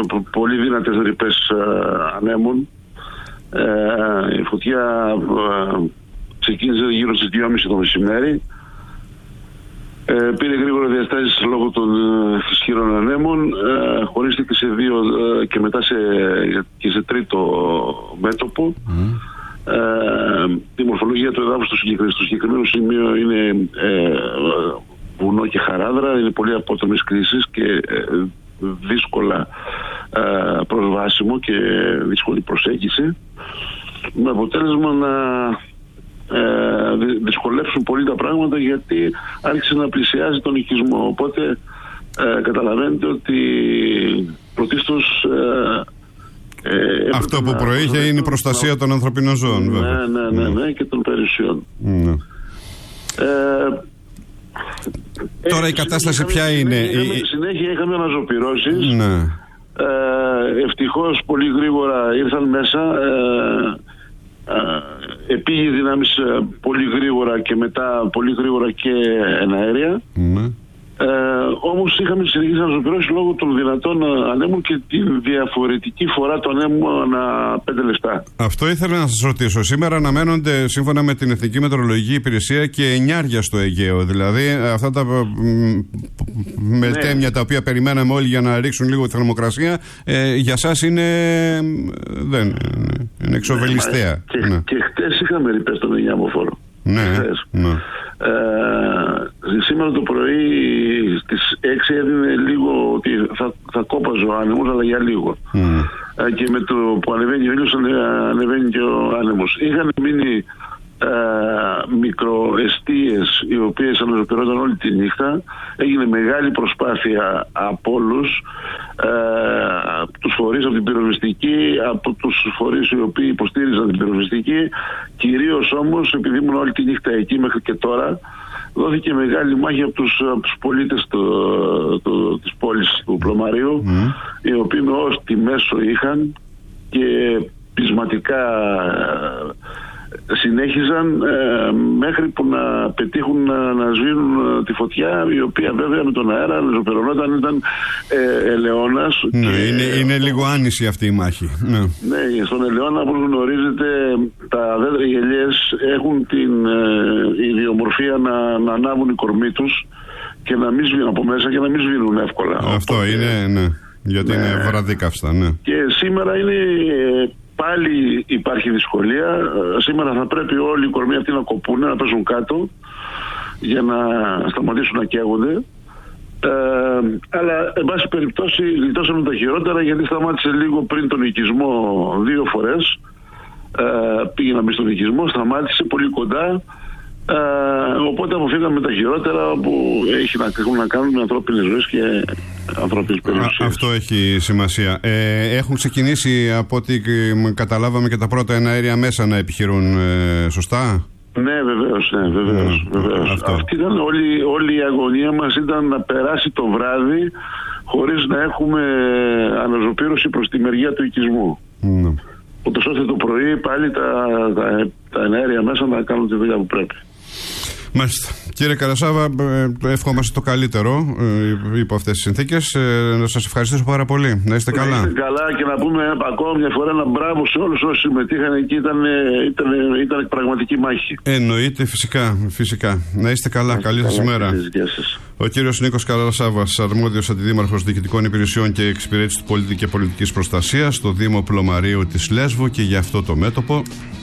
πολύ δυνατές ρηπές ανέμων. Η φωτιά ξεκίνησε γύρω στις 2.30 το μεσημέρι. Πήρε γρήγορα διαστάσεις λόγω των ισχυρών ανέμων. Χωρίστηκε σε 2 και μετά και σε 3ο μέτωπο. Η μορφολογία του εδάφους στο συγκεκριμένο σημείο είναι βουνό και χαράδρα. Είναι πολύ απότομες κρίσεις και δύσκολα προσβάσιμο και δύσκολη προσέγγιση, με αποτέλεσμα να δυσκολεύσουν πολύ τα πράγματα, γιατί άρχισε να πλησιάζει τον οικισμό. Οπότε καταλαβαίνετε ότι πρωτίστως αυτό που προείχε είναι η προστασία των ανθρωπίνων ζώων, βέβαια. Ναι, και των περιουσιών. Τώρα η κατάσταση ποια είναι? Συνέχεια είχαμε αναζωπυρώσεις. Ευτυχώς πολύ γρήγορα ήρθαν μέσα επήγει δυνάμεις πολύ γρήγορα και μετά πολύ γρήγορα και εναέρια. Όμως είχαμε συνεχίσει να αναζωπυρώσεις λόγω των δυνατών ανέμων και τη διαφορετική φορά του ανέμου ανά 5 λεπτά. Αυτό ήθελα να σας ρωτήσω. Σήμερα αναμένονται, σύμφωνα με την Εθνική Μετεωρολογική Υπηρεσία, και εννιάρια στο Αιγαίο. Δηλαδή αυτά τα μελτέμια τα οποία περιμέναμε όλοι για να ρίξουν λίγο τη θερμοκρασία, για σας είναι εξοβελιστέα. Και χτες είχαμε ρηπές στον εννιάμοφορο. Σήμερα το πρωί στις 6 έδινε λίγο ότι θα κόπαζε ο άνεμος, αλλά για λίγο. Και με το που ανεβαίνει ο ήλιος ανεβαίνει και ο άνεμος. Είχαν μείνει μικροεστίες οι οποίες αναζωπυρώταν όλη τη νύχτα. Έγινε μεγάλη προσπάθεια από όλους, τους φορείς, από την πυροσβεστική, από τους φορείς οι οποίοι υποστήριζαν την πυροσβεστική. Κυρίως όμως, επειδή ήμουν όλη τη νύχτα εκεί μέχρι και τώρα, δόθηκε μεγάλη μάχη από τους πολίτες της πόλης του Πλωμαρίου, οι οποίοι με ό,τι μέσο είχαν και πεισματικά συνέχιζαν μέχρι που να πετύχουν να σβήνουν τη φωτιά, η οποία βέβαια με τον αέρα αναζωπυρωνόταν, ήταν ελαιώνας. Είναι λίγο άνηση αυτή η μάχη. Ναι, στον ελαιώνα, όπως γνωρίζετε, τα δέντρα, οι ελιές έχουν την ιδιομορφία να ανάβουν η κορμή τους και να μην σβήνουν από μέσα και να μην σβήνουν εύκολα. Αυτό είναι, γιατί είναι βραδίκαυστα. Και σήμερα είναι... Πάλι υπάρχει δυσκολία. Σήμερα θα πρέπει όλοι οι κορμοί αυτοί να κοπούν, να πέσουν κάτω για να σταματήσουν να καίγονται. Αλλά εν πάση περιπτώσει γλιτώσαμε τα χειρότερα, γιατί σταμάτησε λίγο πριν τον οικισμό 2 φορές. Πήγε να μπει στον οικισμό, σταμάτησε πολύ κοντά. Οπότε αποφύγαμε τα χειρότερα που έχουν να κάνουν με ανθρώπινες ζωές και ανθρώπινες περιουσίες. Αυτό έχει σημασία. Έχουν ξεκινήσει, από ό,τι καταλάβαμε, και τα πρώτα εναέρια μέσα να επιχειρούν, σωστά? Ναι, βεβαίως. Αυτή ήταν όλη η αγωνία μας, ήταν να περάσει το βράδυ χωρίς να έχουμε αναζωπήρωση προς τη μεριά του οικισμού. Ούτως ώστε το πρωί πάλι τα εναέρια μέσα να κάνουν τη δουλειά που πρέπει. Μάλιστα. Κύριε Καρασάβα, ευχόμαστε το καλύτερο υπό αυτές τις συνθήκες. Να σας ευχαριστήσω πάρα πολύ. Να είστε καλά. Να είστε καλά, και να πούμε ακόμα μια φορά ένα μπράβο σε όλους όσοι συμμετείχαν εκεί. Ήταν πραγματική μάχη. Εννοείται, φυσικά. Να είστε καλά. Καλή σας ημέρα. Ο κύριος Νίκος Καρασάβας, αρμόδιος αντιδήμαρχος διοικητικών υπηρεσιών και εξυπηρέτησης του πολίτη και πολιτικής προστασίας στο Δήμο Πλωμαρίου της Λέσβου, και για αυτό το μέτωπο.